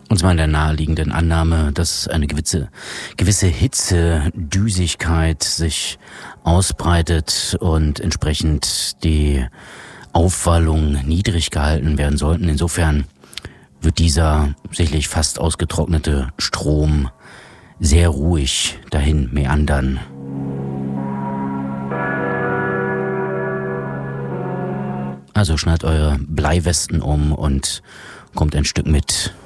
Und zwar in der naheliegenden Annahme, dass eine gewisse Hitze, Düsigkeit sich ausbreitet und entsprechend die Aufwallung niedrig gehalten werden sollten. Insofern wird dieser sicherlich fast ausgetrocknete Strom sehr ruhig dahin meandern. Also schnallt eure Bleiwesten um und kommt ein Stück mit